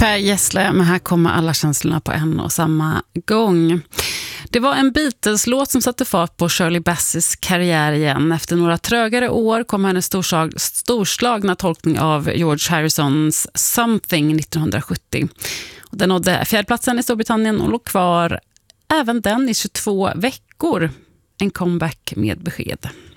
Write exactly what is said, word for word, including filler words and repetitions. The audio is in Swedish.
Per Gessle, men här kommer alla känslorna på en och samma gång. Det var en Beatles-låt som satte fart på Shirley Bassey's karriär igen. Efter några trögare år kom hennes storslag, storslagna tolkning av George Harrisons Something nittonhundrasjuttio. Och den nådde fjärdeplatsen i Storbritannien och låg kvar även den i tjugotvå veckor. En comeback med besked.